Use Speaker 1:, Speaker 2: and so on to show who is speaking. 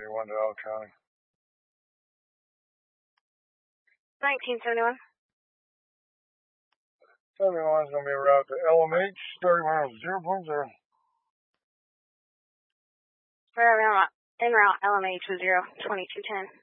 Speaker 1: 1 to Allen County.
Speaker 2: 1971.
Speaker 1: 71 is going to be a route to LMH, 30 miles, 0.0.
Speaker 2: En route, LMH was 02210.